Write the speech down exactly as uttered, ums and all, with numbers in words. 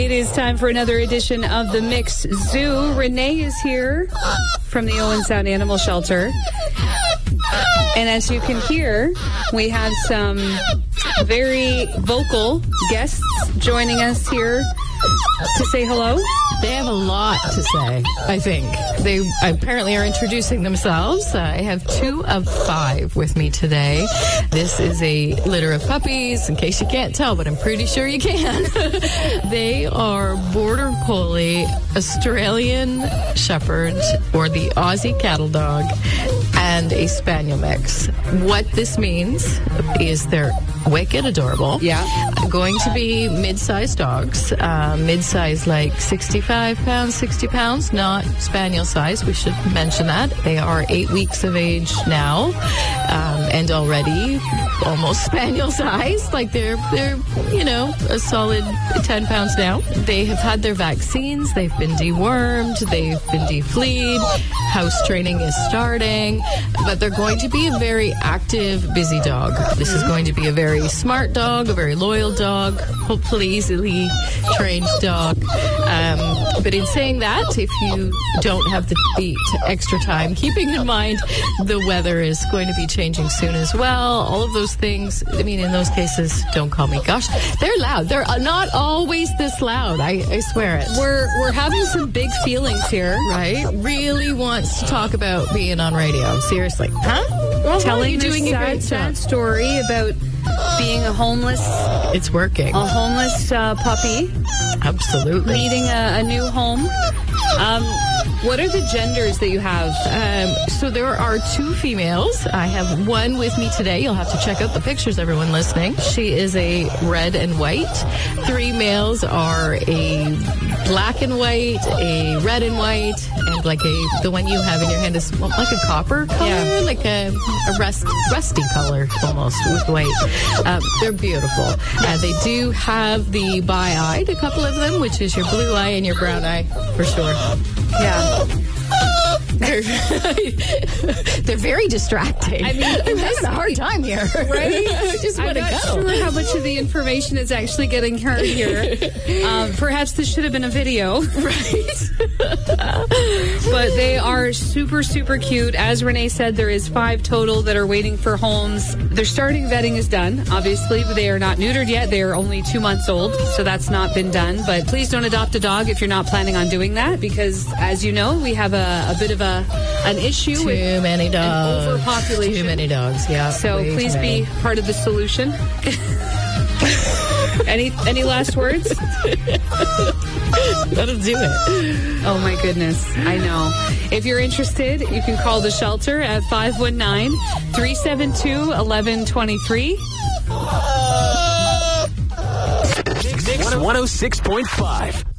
It is time for another edition of the Mix Zoo. Renee is here from the Owen Sound Animal Shelter. And as you can hear, we have some very vocal guests joining us here to say hello. They have a lot to say, I think. They apparently are introducing themselves. Uh, I have two of five with me today. This is a litter of puppies, in case you can't tell, but I'm pretty sure you can. They are Border Collie, Australian Shepherd, or the Aussie Cattle Dog, and a Spaniel mix. What this means is they're wicked adorable. Yeah. Going to be mid-sized dogs. Uh, mid-sized, like sixty-five pounds, sixty pounds, not spaniel size. We should mention that. They are eight weeks of age now, um, and already almost spaniel size. Like they're, they're, you know, a solid ten pounds now. They have had their vaccines. They've been dewormed. They've been defleed. House training is starting. But they're going to be a very active, busy dog. This is going to be a very smart dog, a very loyal dog, hopefully easily trained dog. Um, but in saying that, if you don't have the, the extra time, keeping in mind the weather is going to be changing soon as well, all of those things, I mean, in those cases, don't call me. Gosh, they're loud. They're not always this loud. I, I swear it. We're we're having some big feelings here. Right? Really wants to talk about being on radio. Seriously. Huh? Well, Telling you doing this a sad, great sad job. story about being a homeless, It's working. a homeless uh, puppy, Absolutely. needing a, a new home. Um, what are the genders that you have? Um, so there are two females. I have one with me today. You'll have to check out the pictures, everyone listening. She is a red and white. Three males are a black and white, a red and white, and like a the one you have in your hand is like a copper color, Yeah. like a, a rust, rusty color almost with white. Um, they're beautiful. Uh, they do have the bi-eyed, a couple of them, which is your blue eye and your brown eye for sure. Yeah. They're, they're very distracting. I mean, I'm having a hard time here. Right? I just I'm want to not go. sure how much of the information is actually getting heard here. Um, perhaps this should have been a video. Right. But they are super, super cute. As Renee said, there is five total that are waiting for homes. Their starting vetting is done, obviously, but they are not neutered yet. They are only two months old, so that's not been done. But please don't adopt a dog if you're not planning on doing that, because, as you know, we have a, a bit of a an issue Too with many dogs. an overpopulation. Too many dogs, yeah. So way please too many. be part of the solution. Any any last words? That'll do it. Oh my goodness, I know. If you're interested, you can call the shelter at five one nine, three seven two, one one two three. Mix one oh six point five.